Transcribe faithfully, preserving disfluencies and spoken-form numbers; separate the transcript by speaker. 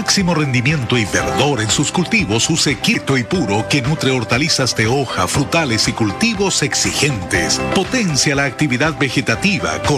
Speaker 1: máximo rendimiento y verdor en sus cultivos, use Quieto y Puro, que nutre hortalizas de hoja, frutales y cultivos exigentes. Potencia la actividad vegetativa,